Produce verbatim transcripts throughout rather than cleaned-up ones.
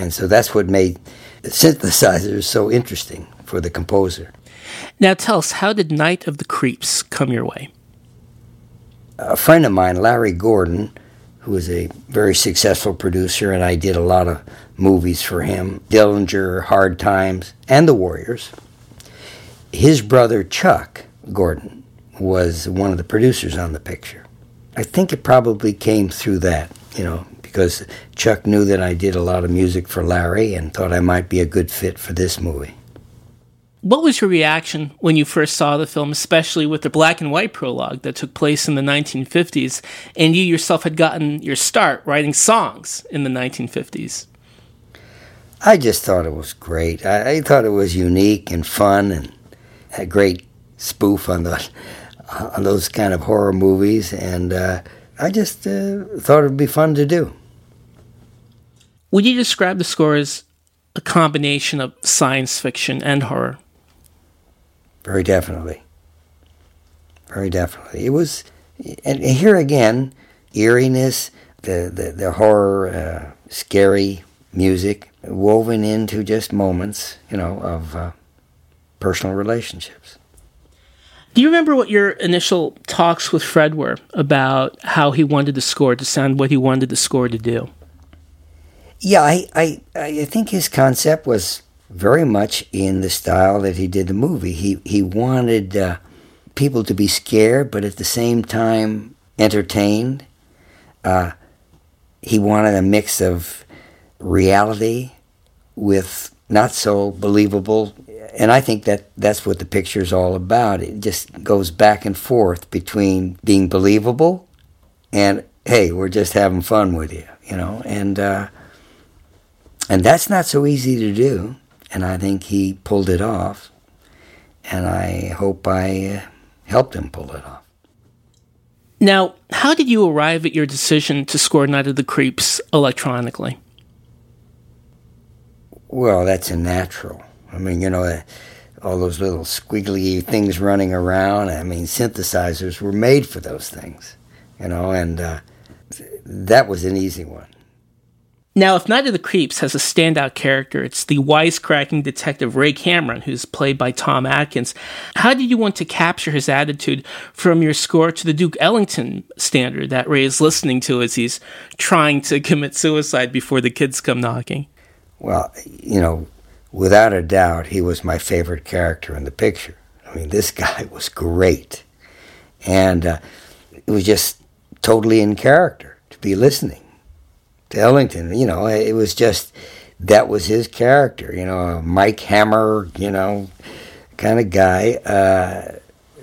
And so that's what made the synthesizers so interesting for the composer. Now tell us, how did Night of the Creeps come your way? A friend of mine, Larry Gordon, who was a very successful producer, and I did a lot of movies for him, Dillinger, Hard Times, and The Warriors. His brother, Chuck Gordon, was one of the producers on the picture. I think it probably came through that, you know, because Chuck knew that I did a lot of music for Larry and thought I might be a good fit for this movie. What was your reaction when you first saw the film, especially with the black and white prologue that took place in the nineteen fifties, and you yourself had gotten your start writing songs in the nineteen fifties? I just thought it was great. I, I thought it was unique and fun and a great spoof on the on those kind of horror movies, and uh, I just uh, thought it would be fun to do. Would you describe the score as a combination of science fiction and horror? Very definitely. Very definitely. It was, and here again, eeriness, the, the, the horror, uh, scary music woven into just moments, you know, of uh, personal relationships. Do you remember what your initial talks with Fred were about how he wanted the score to sound, what he wanted the score to do? Yeah, I, I, I think his concept was very much in the style that he did the movie. He he wanted uh, people to be scared, but at the same time entertained. Uh, he wanted a mix of reality with not so believable. And I think that that's what the picture's all about. It just goes back and forth between being believable and, hey, we're just having fun with you, you know. And uh, and that's not so easy to do. And I think he pulled it off, and I hope I uh, helped him pull it off. Now, how did you arrive at your decision to score Night of the Creeps electronically? Well, that's a natural. I mean, you know, all those little squiggly things running around. I mean, synthesizers were made for those things, you know, and uh, that was an easy one. Now, if Night of the Creeps has a standout character, it's the wisecracking detective Ray Cameron, who's played by Tom Atkins. How did you want to capture his attitude from your score to the Duke Ellington standard that Ray is listening to as he's trying to commit suicide before the kids come knocking? Well, you know, without a doubt, he was my favorite character in the picture. I mean, this guy was great. And uh, it was just totally in character to be listening to Ellington. You know, it was just, that was his character, you know, a Mike Hammer, you know, kind of guy. Uh,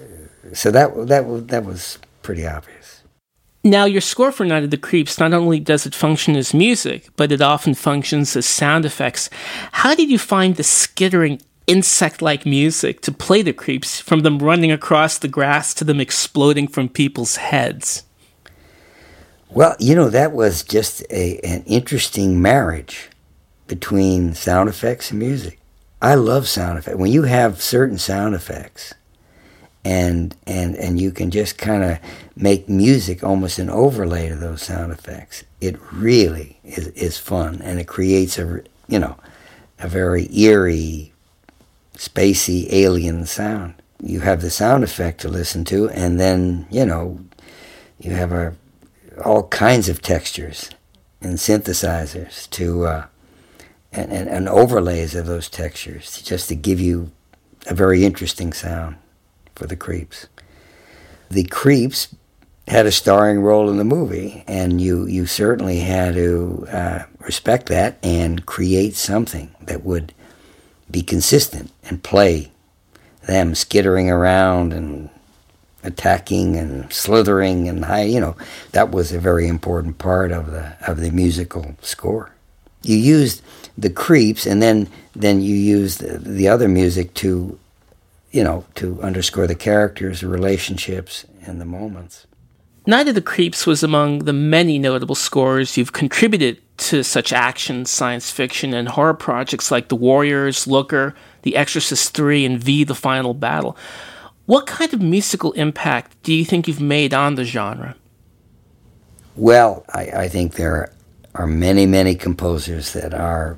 so that that that was pretty obvious. Now, your score for Night of the Creeps, not only does it function as music, but it often functions as sound effects. How did you find the skittering, insect-like music to play the creeps, from them running across the grass to them exploding from people's heads? Well, you know, that was just a an interesting marriage between sound effects and music. I love sound effects. When you have certain sound effects and and and you can just kind of make music almost an overlay to those sound effects, it really is, is fun, and it creates a, you know, a very eerie, spacey, alien sound. You have the sound effect to listen to, and then, you know, you have a all kinds of textures and synthesizers to uh, and, and, and overlays of those textures just to give you a very interesting sound for the Creeps. The Creeps had a starring role in the movie, and you, you certainly had to uh, respect that and create something that would be consistent and play them skittering around and attacking and slithering and high, you know, that was a very important part of the of the musical score. You used the Creeps, and then then you used the, the other music to, you know, to underscore the characters, the relationships, and the moments. Night of the Creeps was among the many notable scores you've contributed to such action, science fiction, and horror projects like The Warriors, Looker, The Exorcist three, and V, The Final Battle. What kind of musical impact do you think you've made on the genre? Well, I, I think there are many, many composers that are